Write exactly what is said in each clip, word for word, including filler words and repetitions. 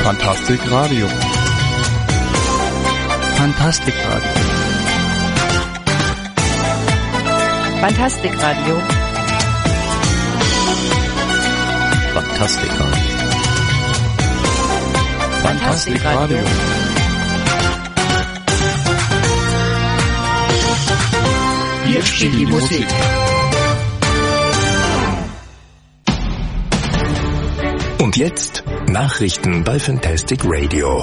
Fantastic Radio. Fantastic Radio. Fantastic Radio. Fantastic Radio. Fantastic Radio. Hier spielt die Musik. Und jetzt Nachrichten bei Fantastic Radio.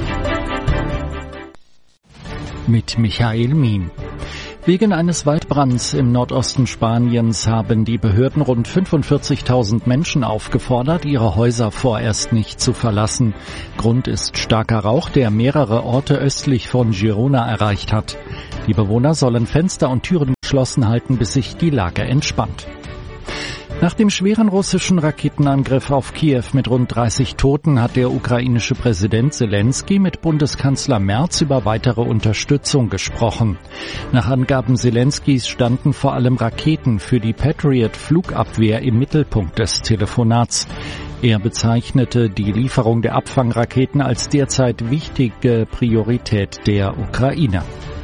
Mit Michael Mien. Wegen eines Waldbrands im Nordosten Spaniens haben die Behörden rund fünfundvierzigtausend Menschen aufgefordert, ihre Häuser vorerst nicht zu verlassen. Grund ist starker Rauch, der mehrere Orte östlich von Girona erreicht hat. Die Bewohner sollen Fenster und Türen geschlossen halten, bis sich die Lage entspannt. Nach dem schweren russischen Raketenangriff auf Kiew mit rund dreißig Toten hat der ukrainische Präsident Selenskyj mit Bundeskanzler Merz über weitere Unterstützung gesprochen. Nach Angaben Selenskys standen vor allem Raketen für die Patriot-Flugabwehr im Mittelpunkt des Telefonats. Er bezeichnete die Lieferung der Abfangraketen als derzeit wichtige Priorität der Ukraine.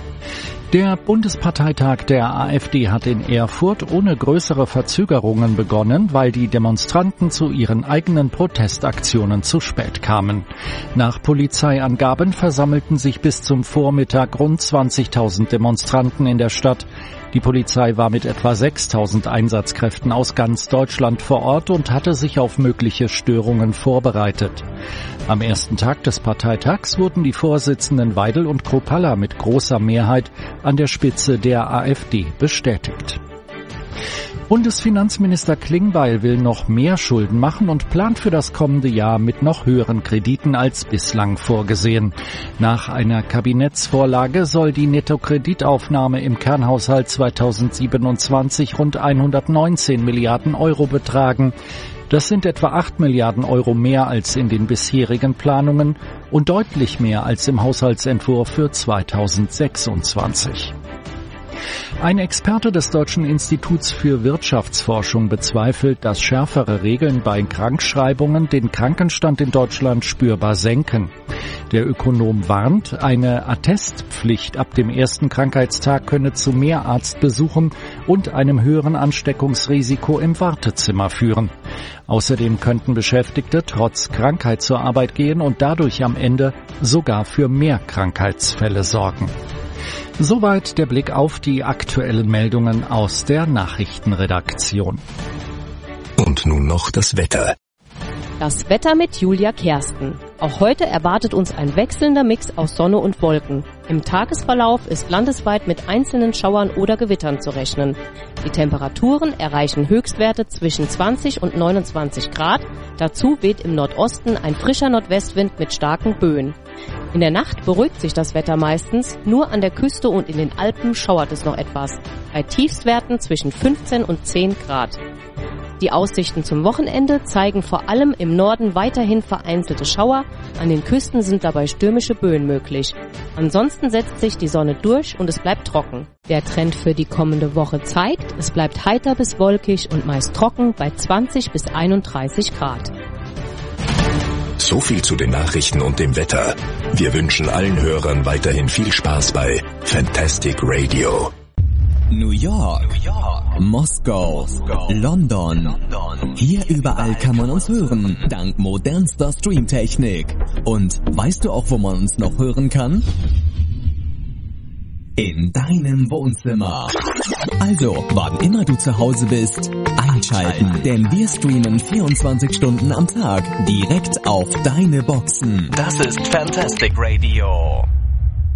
Der Bundesparteitag der AfD hat in Erfurt ohne größere Verzögerungen begonnen, weil die Demonstranten zu ihren eigenen Protestaktionen zu spät kamen. Nach Polizeiangaben versammelten sich bis zum Vormittag rund zwanzigtausend Demonstranten in der Stadt. Die Polizei war mit etwa sechstausend Einsatzkräften aus ganz Deutschland vor Ort und hatte sich auf mögliche Störungen vorbereitet. Am ersten Tag des Parteitags wurden die Vorsitzenden Weidel und Kruppalla mit großer Mehrheit an der Spitze der AfD bestätigt. Bundesfinanzminister Klingbeil will noch mehr Schulden machen und plant für das kommende Jahr mit noch höheren Krediten als bislang vorgesehen. Nach einer Kabinettsvorlage soll die Nettokreditaufnahme im Kernhaushalt zweitausendsiebenundzwanzig rund hundertneunzehn Milliarden Euro betragen. Das sind etwa acht Milliarden Euro mehr als in den bisherigen Planungen und deutlich mehr als im Haushaltsentwurf für zweitausendsechsundzwanzig. Ein Experte des Deutschen Instituts für Wirtschaftsforschung bezweifelt, dass schärfere Regeln bei Krankschreibungen den Krankenstand in Deutschland spürbar senken. Der Ökonom warnt, eine Attestpflicht ab dem ersten Krankheitstag könne zu mehr Arztbesuchen und einem höheren Ansteckungsrisiko im Wartezimmer führen. Außerdem könnten Beschäftigte trotz Krankheit zur Arbeit gehen und dadurch am Ende sogar für mehr Krankheitsfälle sorgen. Soweit der Blick auf die aktuellen Meldungen aus der Nachrichtenredaktion. Und nun noch das Wetter. Das Wetter mit Julia Kersten. Auch heute erwartet uns ein wechselnder Mix aus Sonne und Wolken. Im Tagesverlauf ist landesweit mit einzelnen Schauern oder Gewittern zu rechnen. Die Temperaturen erreichen Höchstwerte zwischen zwanzig und neunundzwanzig Grad. Dazu weht im Nordosten ein frischer Nordwestwind mit starken Böen. In der Nacht beruhigt sich das Wetter meistens, nur an der Küste und in den Alpen schauert es noch etwas. Bei Tiefstwerten zwischen fünfzehn und zehn Grad. Die Aussichten zum Wochenende zeigen vor allem im Norden weiterhin vereinzelte Schauer, an den Küsten sind dabei stürmische Böen möglich. Ansonsten setzt sich die Sonne durch und es bleibt trocken. Der Trend für die kommende Woche zeigt, es bleibt heiter bis wolkig und meist trocken bei zwanzig bis einunddreißig Grad. So viel zu den Nachrichten und dem Wetter. Wir wünschen allen Hörern weiterhin viel Spaß bei Fantastic Radio. New York, New York, Moskau, Moskau, London. London. Hier überall kann man uns hören, dank modernster Streamtechnik. Und weißt du auch, wo man uns noch hören kann? In deinem Wohnzimmer. Also, wann immer du zu Hause bist, einschalten, denn wir streamen vierundzwanzig Stunden am Tag direkt auf deine Boxen. Das ist Fantastic Radio.